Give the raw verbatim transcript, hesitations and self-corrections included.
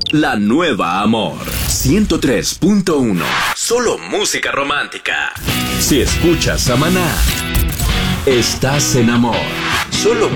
La nueva Amor. ciento tres punto uno. Solo música romántica. Si escuchas a Maná, estás en amor. Solo